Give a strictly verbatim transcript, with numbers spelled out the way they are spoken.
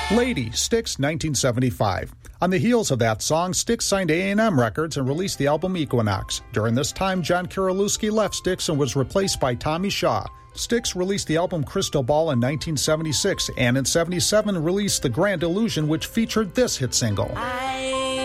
Lady, Styx, nineteen seventy-five. On the heels of that song, Styx signed A and M Records and released the album Equinox. During this time, John Kirilouski left Styx and was replaced by Tommy Shaw. Styx released the album Crystal Ball in nineteen seventy-six, and in seventy-seven released The Grand Illusion, which featured this hit single. I